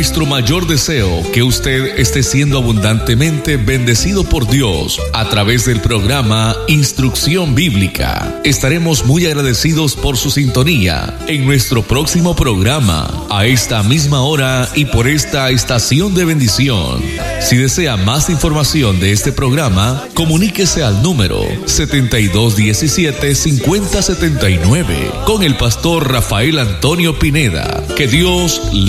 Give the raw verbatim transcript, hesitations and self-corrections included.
nuestro mayor deseo que usted esté siendo abundantemente bendecido por Dios a través del programa Instrucción Bíblica. Estaremos muy agradecidos por su sintonía en nuestro próximo programa, a esta misma hora y por esta estación de bendición. Si desea más información de este programa, comuníquese al número setenta y dos diecisiete cincuenta setenta y nueve con el pastor Rafael Antonio Pineda. Que Dios